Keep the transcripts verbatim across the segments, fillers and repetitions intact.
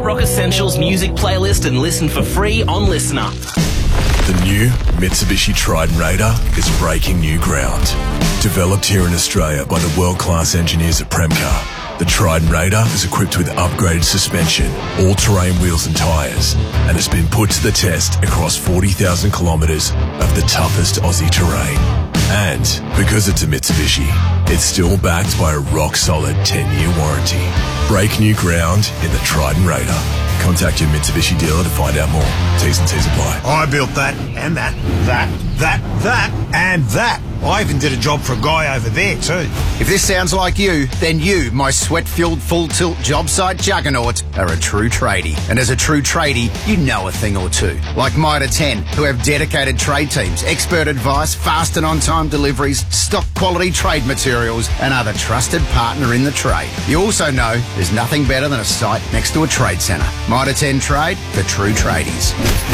Rock Essentials music playlist and listen for free on Listener. The new Mitsubishi Triton Raider is breaking new ground. Developed here in Australia by the world-class engineers at Premcar, the Triton Raider is equipped with upgraded suspension, all-terrain wheels and tyres, and has been put to the test across forty thousand kilometres of the toughest Aussie terrain. And because it's a Mitsubishi, it's still backed by a rock-solid ten-year warranty. Break new ground in the Triton Raider. Contact your Mitsubishi dealer to find out more. T's and C's apply. I built that, and that, that, that, that, and that. I even did a job for a guy over there too. If this sounds like you, then you, my sweat-filled full-tilt job site juggernaut, are a true tradie. And as a true tradie, you know a thing or two. Like Mitre ten, who have dedicated trade teams, expert advice, fast and on-time deliveries, stock quality trade materials, and are the trusted partner in the trade. You also know there's nothing better than a site next to a trade centre. Mitre ten Trade, for true tradies.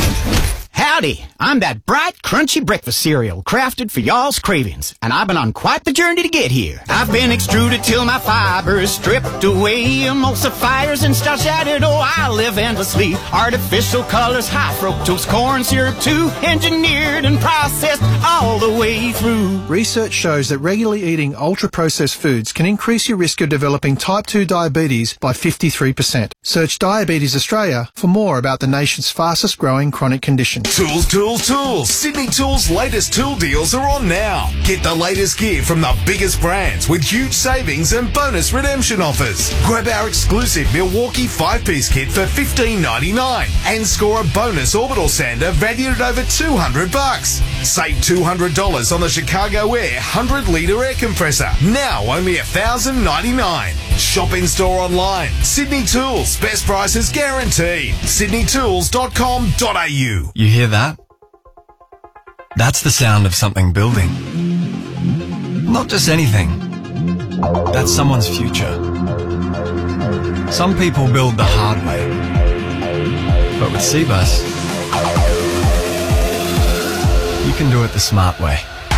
Howdy, I'm that bright, crunchy breakfast cereal crafted for y'all's cravings, and I've been on quite the journey to get here. I've been extruded till my fiber is stripped away, emulsifiers and starch added, oh, I live endlessly. Artificial colors, high fructose corn syrup too, engineered and processed all the way through. Research shows that regularly eating ultra-processed foods can increase your risk of developing type two diabetes by fifty-three percent. Search Diabetes Australia for more about the nation's fastest growing chronic condition. Tools, tools, tools. Sydney Tools' latest tool deals are on now. Get the latest gear from the biggest brands with huge savings and bonus redemption offers. Grab our exclusive Milwaukee five-piece kit for fifteen ninety-nine and score a bonus orbital sander valued at over two hundred bucks. Save two hundred dollars on the Chicago Air one hundred litre air compressor. Now only one thousand ninety-nine dollars. Shop in store online. Sydney Tools. Best prices guaranteed. sydney tools dot com dot a u. You hear that? That's the sound of something building. Not just anything. That's someone's future. Some people build the hard way. But with Cbus, you can do it the smart way.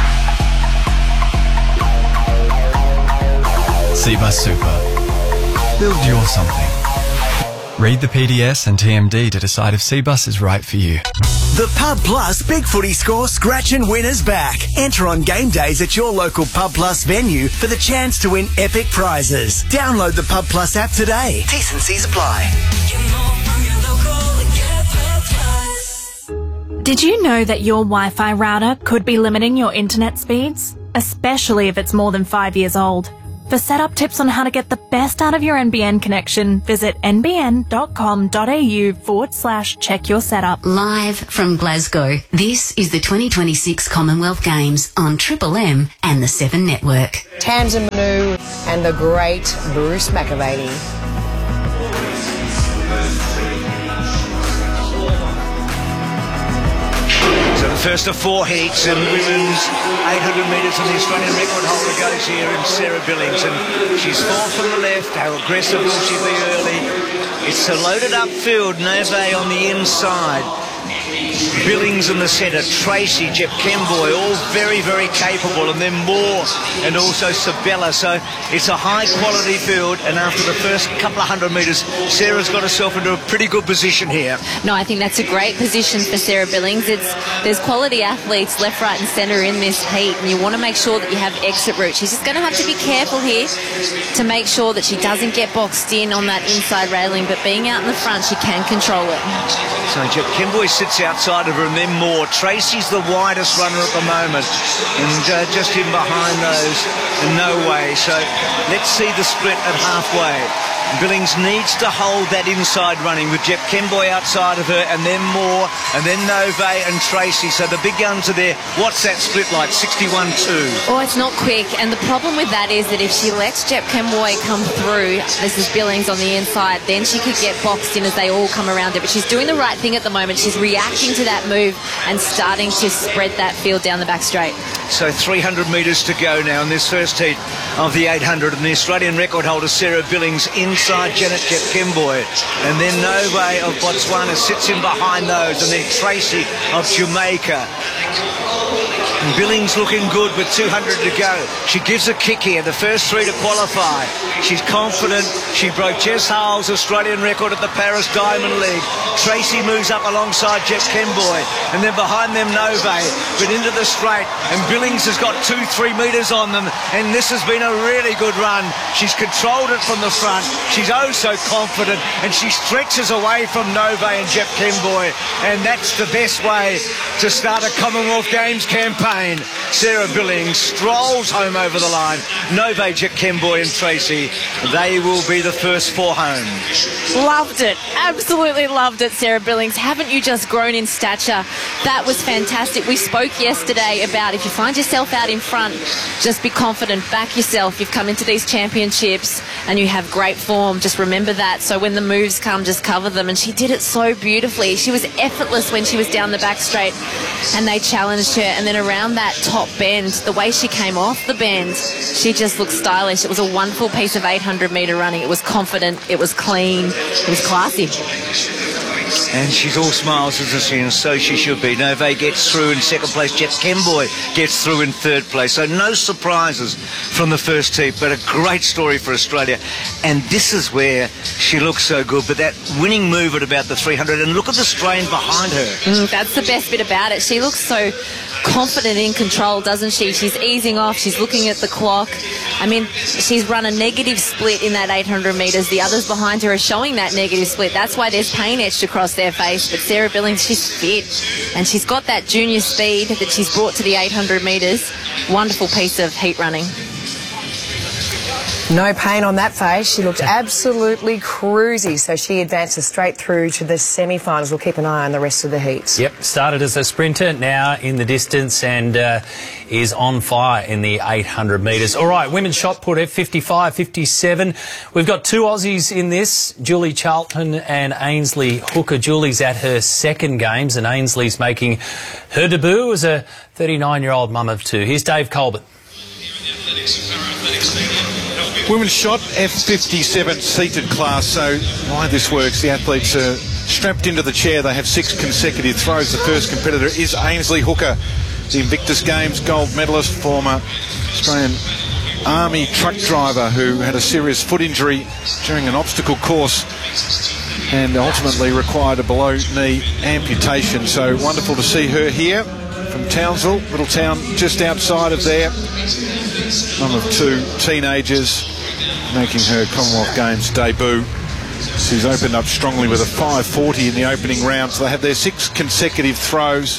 Cbus Super. Build your something. Read the P D S and T M D to decide if Cbus is right for you. The Pub Plus Big Footy Score Scratch and Win is back. Enter on game days at your local Pub Plus venue for the chance to win epic prizes. Download the Pub Plus app today. T's and C's apply. Did you know that your Wi-Fi router could be limiting your internet speeds? Especially if it's more than five years old. For setup tips on how to get the best out of your N B N connection, visit nbn.com.au forward slash check your setup. Live from Glasgow, this is the twenty twenty-six Commonwealth Games on Triple M and the Seven Network. Tamsin Manu and the great Bruce McAvaney. So the first of four heats and women's eight hundred metres on the Australian record holder goes here, and Sarah Billings, and she's fourth from the left. How aggressive will she be early? It's a loaded up field. Nove on the inside, Billings in the centre, Tracy, Jeff Kemboy, all very, very capable, and then Moore and also Sabella. So it's a high-quality field, and after the first couple of hundred metres, Sarah's got herself into a pretty good position here. No, I think that's a great position for Sarah Billings. It's There's quality athletes left, right and centre in this heat, and you want to make sure that you have exit route. She's just going to have to be careful here to make sure that she doesn't get boxed in on that inside railing, but being out in the front, she can control it. So Jeff Kemboy sits outside of her, and then Moore. Tracy's the widest runner at the moment, and uh, just in behind those, no way. So let's see the split at halfway. Billings needs to hold that inside running with Jeff Kemboy outside of her, and then Moore, and then Nove and Tracy. So the big guns are there. What's that split like? sixty-one two. Oh, it's not quick, and the problem with that is that if she lets Jeff Kemboy come through, this is Billings on the inside, then she could get boxed in as they all come around her. But she's doing the right thing at the moment. She's reacting to that move and starting to spread that field down the back straight. So three hundred metres to go now in this first heat of the eight hundred. And the Australian record holder Sarah Billings inside Janet Jepkemboy. And then Nove of Botswana sits in behind those. And then Tracy of Jamaica. And Billings looking good with two hundred to go. She gives a kick here, the first three to qualify. She's confident. She broke Jess Howell's Australian record at the Paris Diamond League. Tracy moves up alongside Jepkemboy, and then behind them Nove, but into the straight, and Billings has got two, three metres on them, and this has been a really good run. She's controlled it from the front. She's oh so confident, and she stretches away from Nove and Jepkemboy, and that's the best way to start a Commonwealth Games campaign. Sarah Billings strolls home over the line. Nove, Jepkemboy and Tracy, they will be the first four home. Loved it. Absolutely loved it, Sarah Billings. Haven't you just grown in stature? That was fantastic. We spoke yesterday about if you find yourself out in front, just be confident, back yourself. You've come into these championships and you have great form. Just remember that. So when the moves come, just cover them. And she did it so beautifully. She was effortless when she was down the back straight and they challenged her. And then around that top bend, the way she came off the bend, she just looked stylish. It was a wonderful piece of eight hundred metre running. It was confident. It was clean. It was classy. And she's all smiles, isn't she? And so she should be. Nove gets through in second place. Jepkemboy gets through in third place. So no surprises from the first heat, but a great story for Australia. And this is where she looks so good. But that winning move at about the three hundred, and look at the strain behind her. Mm, that's the best bit about it. She looks so confident in control, doesn't she? She's easing off. She's looking at the clock. I mean, she's run a negative split in that eight hundred metres. The others behind her are showing that negative split. That's why there's pain etched across their face. But Sarah Billings, she's fit. And she's got that junior speed that she's brought to the eight hundred metres. Wonderful piece of heat running. No pain on that face. She looked absolutely cruisy, so she advances straight through to the semi-finals. We'll keep an eye on the rest of the heats. Yep, started as a sprinter, now in the distance, and uh, is on fire in the eight hundred metres. All right, women's shot put at fifty-five fifty-seven. We've got two Aussies in this, Julie Charlton and Ainsley Hooker. Julie's at her second games, and Ainsley's making her debut as a thirty-nine-year-old mum of two. Here's Dave Colbert. Women's shot, F fifty-seven seated class. So why this works, the athletes are strapped into the chair. They have six consecutive throws. The first competitor is Ainsley Hooker, the Invictus Games gold medalist, former Australian Army truck driver who had a serious foot injury during an obstacle course and ultimately required a below-knee amputation. So wonderful to see her here from Townsville, little town just outside of there. Mum of two teenagers, making her Commonwealth Games debut. She's opened up strongly with a five forty in the opening round, so they have their six consecutive throws.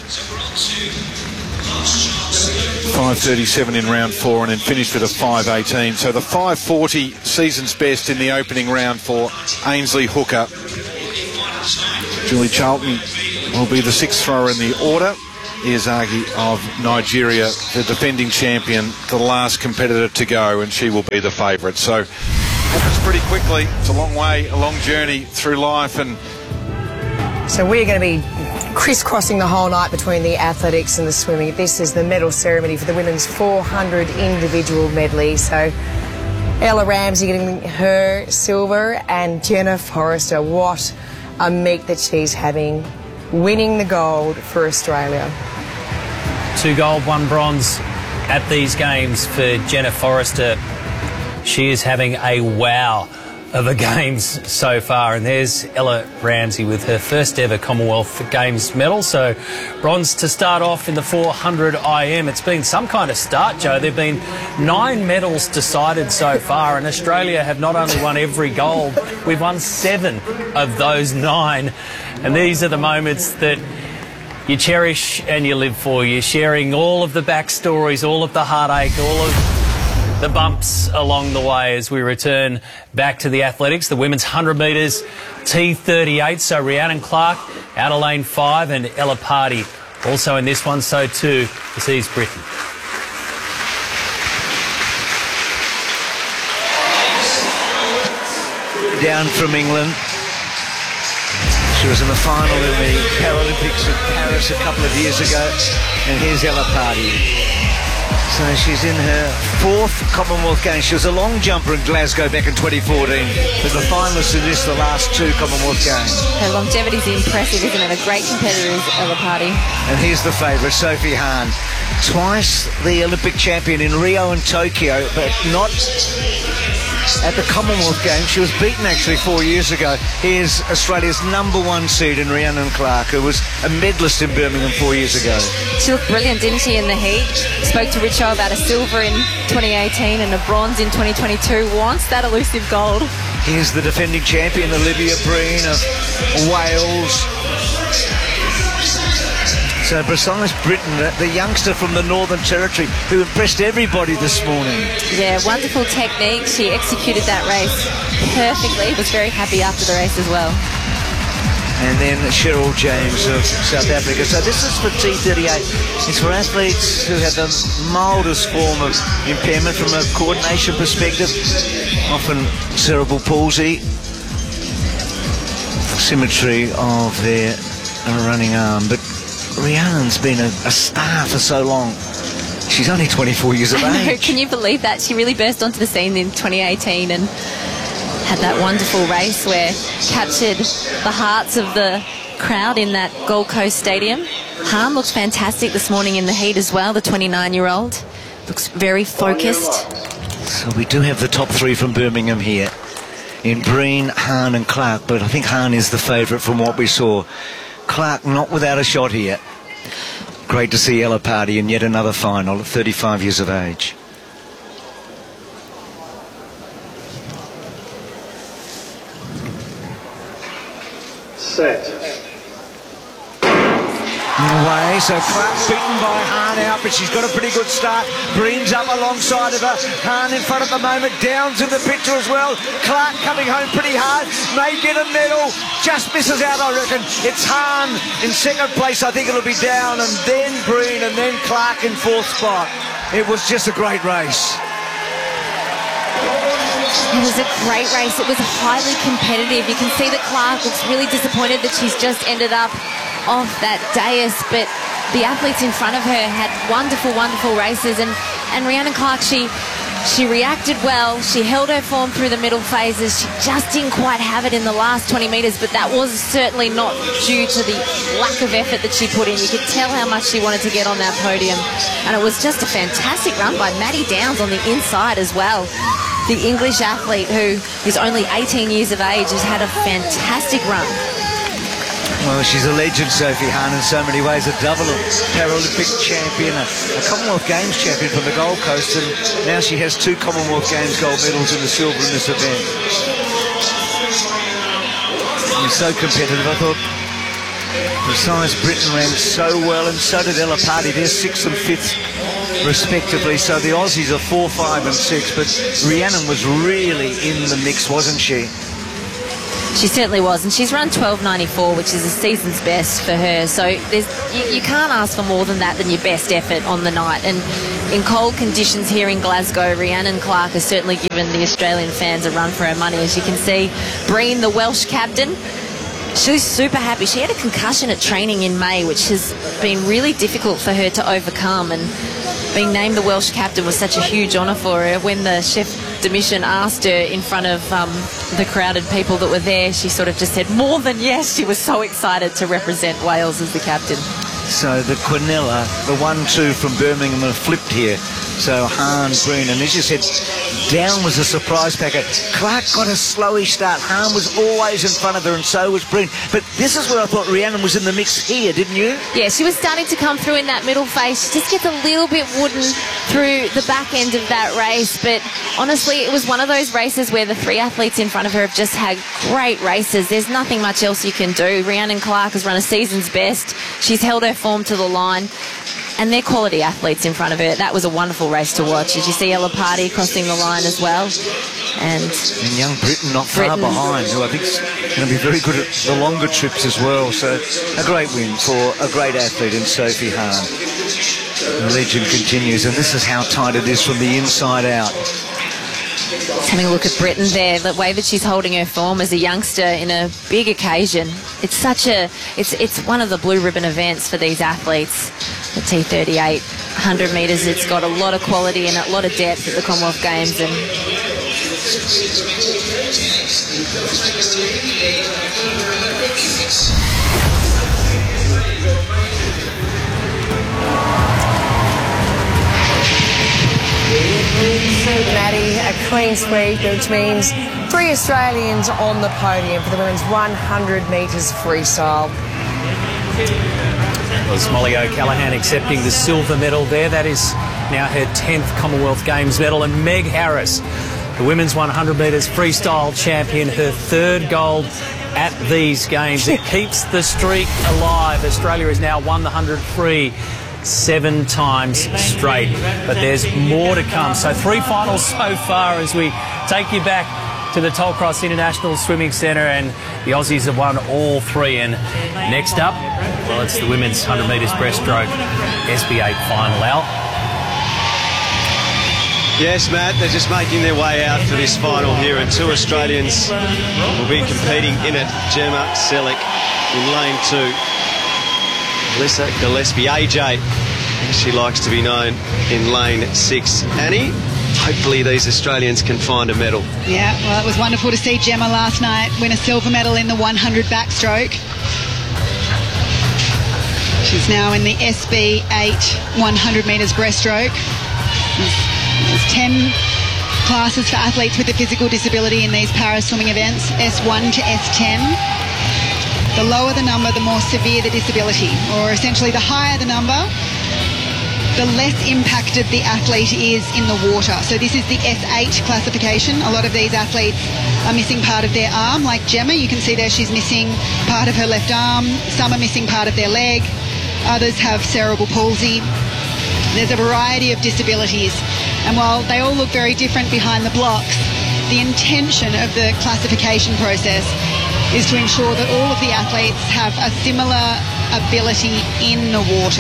five thirty-seven in round four and then finished with a five eighteen. So the five forty season's best in the opening round for Ainsley Hooker. Julie Charlton will be the sixth thrower in the order. Iazagi of Nigeria, the defending champion, the last competitor to go, and she will be the favourite. So happens pretty quickly. It's a long way, a long journey through life. And so we're going to be crisscrossing the whole night between the athletics and the swimming. This is the medal ceremony for the women's four hundred individual medley. So Ella Ramsey getting her silver, and Jenna Forrester, what a meet that she's having, winning the gold for Australia. Two gold, one bronze at these games for Jenna Forrester. She is having a wow of a Games so far. And there's Ella Ramsey with her first ever Commonwealth Games medal. So bronze to start off in the four hundred I M. It's been some kind of start, Joe. There have been nine medals decided so far, and Australia have not only won every gold, we've won seven of those nine. And these are the moments that you cherish and you live for. You're sharing all of the backstories, all of the heartache, all of the bumps along the way as we return back to the athletics. The women's one hundred metres T thirty-eight. So Rhiannon Clark out of lane five, and Ella Party also in this one. So too is East Britain. Down from England. She was in the final in the Paralympics in Paris a couple of years ago. And here's Ella Party. So she's in her fourth Commonwealth Games. She was a long jumper in Glasgow back in twenty fourteen. But the finalists in this, the last two Commonwealth Games. Her longevity is impressive, isn't it? A great competitor is Ella Party. And here's the favourite, Sophie Hahn. Twice the Olympic champion in Rio and Tokyo, but not at the Commonwealth Games. She was beaten actually four years ago. Here's Australia's number one seed in Rhiannon Clark, who was a medalist in Birmingham four years ago. She looked brilliant, didn't she, in the heat? Spoke to Richo about a silver in twenty eighteen and a bronze in twenty twenty-two. Wants that elusive gold. Here's the defending champion, Olivia Breen of Wales. So besides Britain, the youngster from the Northern Territory who impressed everybody this morning. Yeah, wonderful technique. She executed that race perfectly. Was very happy after the race as well. And then Cheryl James of South Africa. So this is for T thirty-eight. It's for athletes who have the mildest form of impairment from a coordination perspective, often cerebral palsy, symmetry of their running arm. But Rhiannon's been a, a star for so long. She's only twenty-four years of I know, age. can you believe that? She really burst onto the scene in twenty eighteen and had that wonderful race where captured the hearts of the crowd in that Gold Coast Stadium. Hahn looks fantastic this morning in the heat as well, the twenty-nine-year-old. Looks very focused. So we do have the top three from Birmingham here in Breen, Hahn and Clark, but I think Hahn is the favourite from what we saw. Clark not without a shot here. Great to see Ella Party in yet another final at thirty-five years of age. Set. Away, so Clark beaten by Hahn out, but she's got a pretty good start. Breen's up alongside of her. Hahn in front at the moment. Downs in the picture as well. Clark coming home pretty hard. May get a medal. Just misses out, I reckon. It's Hahn in second place. I think it'll be Down, and then Breen, and then Clark in fourth spot. It was just a great race. It was a great race. It was highly competitive. You can see that Clark looks really disappointed that she's just ended up off that dais, but the athletes in front of her had wonderful, wonderful races, and, and Rhiannon Clark, she she reacted well. She held her form through the middle phases. She just didn't quite have it in the last twenty metres, but that was certainly not due to the lack of effort that she put in. You could tell how much she wanted to get on that podium, and it was just a fantastic run by Maddie Downs on the inside as well. The English athlete who is only eighteen years of age has had a fantastic run. Well, she's a legend, Sophie Hahn, in so many ways. A double Paralympic champion, a, a Commonwealth Games champion from the Gold Coast, and now she has two Commonwealth Games gold medals in the silver in this event. She's so competitive. I thought, besides Britain ran so well, and so did Ella Party. They're sixth and fifth, respectively. So the Aussies are four, five, and six. But Rhiannon was really in the mix, wasn't she? She certainly was, and she's run twelve ninety-four, which is a season's best for her. So there's, you, you can't ask for more than that, than your best effort on the night. And in cold conditions here in Glasgow, Rhiannon Clark has certainly given the Australian fans a run for her money. As you can see, Breen, the Welsh captain, she's super happy. She had a concussion at training in May, which has been really difficult for her to overcome, and being named the Welsh captain was such a huge honour for her. When the chef de mission asked her in front of um, the crowded people that were there, she sort of just said more than yes. She was so excited to represent Wales as the captain. So the Quinella, the one two from Birmingham, have flipped here. So Hahn, Breen, and as you said, Down was a surprise packet. Clark got a slowish start. Hahn was always in front of her, and so was Breen. But this is where I thought Rhiannon was in the mix here, didn't you? Yeah, she was starting to come through in that middle phase. She just gets a little bit wooden through the back end of that race. But honestly, it was one of those races where the three athletes in front of her have just had great races. There's nothing much else you can do. Rhiannon Clark has run a season's best. She's held her form to the line, and they're quality athletes in front of her. That was a wonderful race to watch. As you see Ella Party crossing the line as well. And, and young Britain not far Britain. behind, who I think is going to be very good at the longer trips as well. So a great win for a great athlete in Sophie Hahn. The legend continues, and this is how tight it is from the inside out. Just having a look at Britain there, the way that she's holding her form as a youngster in a big occasion. It's such a, it's it's one of the blue ribbon events for these athletes. The T thirty-eight, one hundred metres, it's got a lot of quality and a lot of depth at the Commonwealth Games. And Maddie, a clean sweep, which means three Australians on the podium for the women's one hundred metres freestyle. It was Molly O'Callaghan accepting the silver medal there. That is now her tenth Commonwealth Games medal. And Meg Harris, the women's one hundred metres freestyle champion, her third gold at these games. It keeps the streak alive. Australia has now won the one hundred free seven times straight, but there's more to come. So three finals so far as we take you back to the Tollcross International Swimming Centre, and the Aussies have won all three. And next up, well, it's the women's one hundred metres breaststroke S B eight final. Al? Yes, Matt, they're just making their way out for this final here, and two Australians will be competing in it. Gemma Selleck in lane two. Alyssa Gillespie, A J, as she likes to be known, in lane six. Annie, hopefully these Australians can find a medal. Yeah, well, it was wonderful to see Gemma last night win a silver medal in the one hundred backstroke. She's now in the S B eight one hundred metres breaststroke. There's ten classes for athletes with a physical disability in these para-swimming events, S one to S ten. The lower the number, the more severe the disability, or essentially the higher the number, the less impacted the athlete is in the water. So this is the S eight classification. A lot of these athletes are missing part of their arm, like Gemma. You can see there she's missing part of her left arm. Some are missing part of their leg. Others have cerebral palsy. There's a variety of disabilities. And while they all look very different behind the blocks, the intention of the classification process is to ensure that all of the athletes have a similar ability in the water.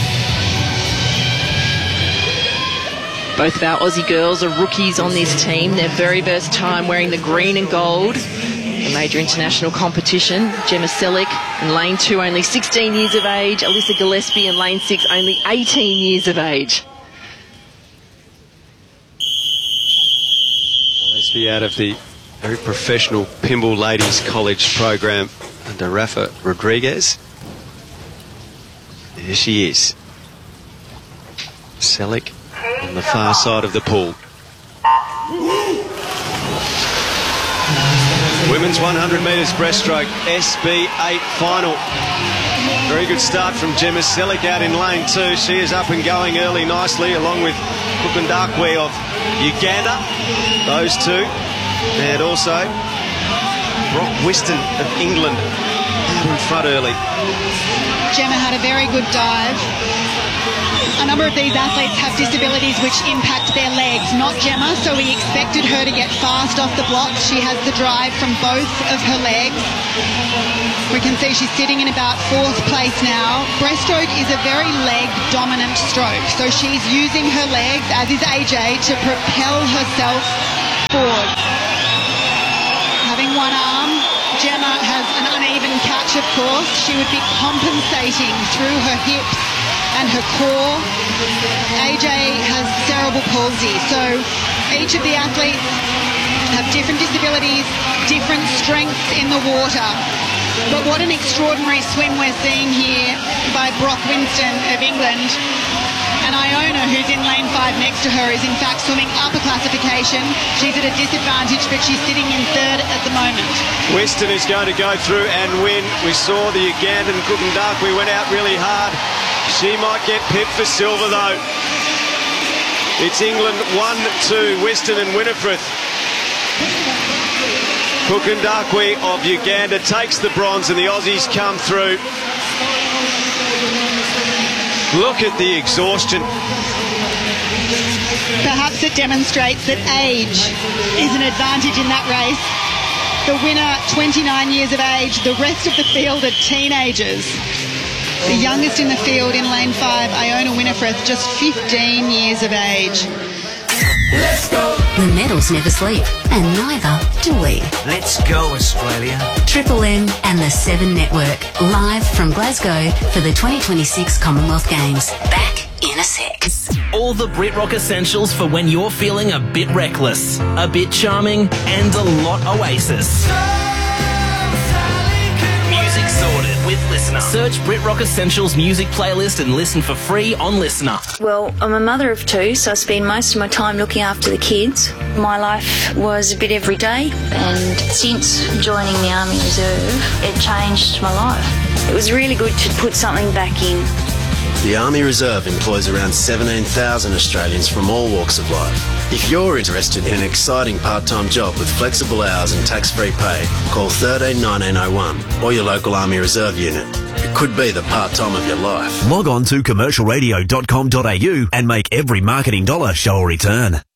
Both of our Aussie girls are rookies on this team. They're very versatile, wearing the green and gold. A major international competition. Gemma Selleck in lane two, only sixteen years of age. Alyssa Gillespie in lane six, only eighteen years of age. Gillespie out of the very professional Pymble Ladies College program under Rafa Rodriguez. There she is. Selleck on the far side of the pool. Women's one hundred metres breaststroke S B eight final. Very good start from Gemma Selleck out in lane two. She is up and going early nicely, along with Kukundakwe of Uganda. Those two. And also Brock Whiston of England out in front early. Gemma had a very good dive. A number of these athletes have disabilities which impact their legs, not Gemma, so we expected her to get fast off the blocks. She has the drive from both of her legs. We can see she's sitting in about fourth place now. Breaststroke is a very leg-dominant stroke, so she's using her legs, as is A J, to propel herself forward. Having one arm, Gemma has an uneven catch, of course. She would be compensating through her hips and her core. A J has cerebral palsy, so each of the athletes have different disabilities, different strengths in the water. But what an extraordinary swim we're seeing here by Brock Winston of England. And Iona, who's in lane five next to her, is in fact swimming up a classification. She's at a disadvantage, but she's sitting in third at the moment. Winston is going to go through and win. We saw the Ugandan Kukundakwe went out really hard. She might get pipped for silver though. It's England one two, Whiston and Winifred. Kukundakwe of Uganda takes the bronze and the Aussies come through. Look at the exhaustion. Perhaps it demonstrates that age is an advantage in that race. The winner, twenty-nine years of age. The rest of the field are teenagers. The youngest in the field in lane five, Iona Winifred, just fifteen years of age. Let's go. The medals never sleep, and neither do we. Let's go, Australia. Triple M and the Seven Network, live from Glasgow for the twenty twenty-six Commonwealth Games. Back in a sec. All the Brit Rock essentials for when you're feeling a bit reckless, a bit charming, and a lot Oasis. Music sorted with Listener. Search Brit Rock Essentials music playlist and listen for free on Listener. Well, I'm a mother of two, so I spend most of my time looking after the kids. My life was a bit every day, and since joining the Army Reserve, it changed my life. It was really good to put something back in. The Army Reserve employs around seventeen thousand Australians from all walks of life. If you're interested in an exciting part-time job with flexible hours and tax-free pay, call thirteen nineteen oh one or your local Army Reserve unit. It could be the part-time of your life. Log on to commercial radio dot com dot a u and make every marketing dollar show a return.